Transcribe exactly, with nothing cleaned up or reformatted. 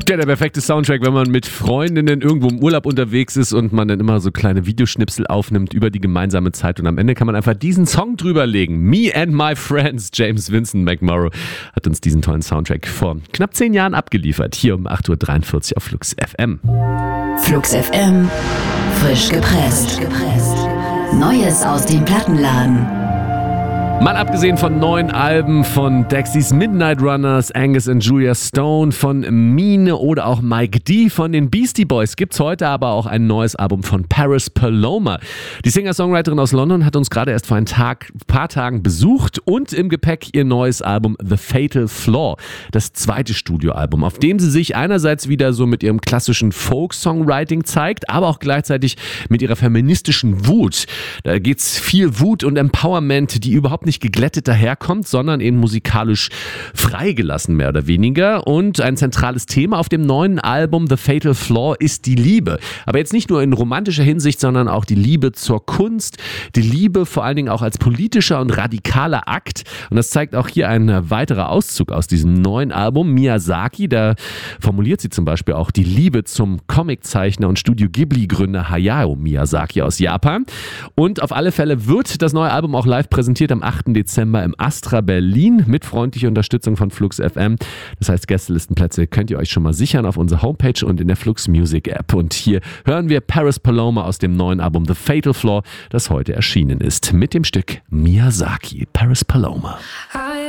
Ja, der perfekte Soundtrack, wenn man mit Freundinnen irgendwo im Urlaub unterwegs ist und man dann immer so kleine Videoschnipsel aufnimmt über die gemeinsame Zeit und am Ende kann man einfach diesen Song drüberlegen. Me and My Friends, James Vincent McMorrow hat uns diesen tollen Soundtrack vor knapp zehn Jahren abgeliefert. Hier um acht Uhr dreiundvierzig auf Flux F M. Flux F M, frisch gepresst. Neues aus dem Plattenladen. Mal abgesehen von neuen Alben von Dexys Midnight Runners, Angus und Julia Stone, von Mine oder auch Mike D von den Beastie Boys gibt's heute aber auch ein neues Album von Paris Paloma. Die Singer-Songwriterin aus London hat uns gerade erst vor ein Tag, paar Tagen besucht und im Gepäck ihr neues Album The Fatal Flaw, das zweite Studioalbum, auf dem sie sich einerseits wieder so mit ihrem klassischen Folk-Songwriting zeigt, aber auch gleichzeitig mit ihrer feministischen Wut. Da geht's viel Wut und Empowerment, die überhaupt nicht nicht geglättet daherkommt, sondern eben musikalisch freigelassen, mehr oder weniger. Und ein zentrales Thema auf dem neuen Album The Fatal Flaw ist die Liebe. Aber jetzt nicht nur in romantischer Hinsicht, sondern auch die Liebe zur Kunst, die Liebe vor allen Dingen auch als politischer und radikaler Akt. Und das zeigt auch hier ein weiterer Auszug aus diesem neuen Album. Miyazaki, da formuliert sie zum Beispiel auch die Liebe zum Comiczeichner und Studio Ghibli-Gründer Hayao Miyazaki aus Japan. Und auf alle Fälle wird das neue Album auch live präsentiert am achten Dezember im Astra Berlin mit freundlicher Unterstützung von Flux F M. Das heißt, Gästelistenplätze könnt ihr euch schon mal sichern auf unserer Homepage und in der Flux Music App. Und hier hören wir Paris Paloma aus dem neuen Album The Fatal Flaw, das heute erschienen ist, mit dem Stück Miyazaki, Paris Paloma.